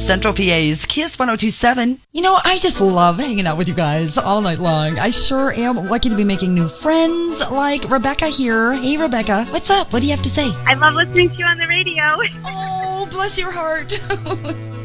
Central PA's Kiss 102.7. You know, I just love hanging out with you guys all night long. I sure am lucky to be making new friends like Rebecca here. Hey, Rebecca. What's up? What do you have to say? I love listening to you on the radio. Oh, bless your heart.